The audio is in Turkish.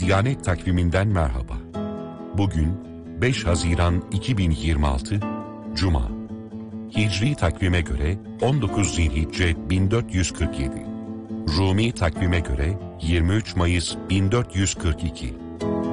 Diyanet takviminden merhaba. Bugün 5 Haziran 2026 Cuma. Hicri takvime göre 19 Zilhicce 1447. Rumi takvime göre 23 Mayıs 1442.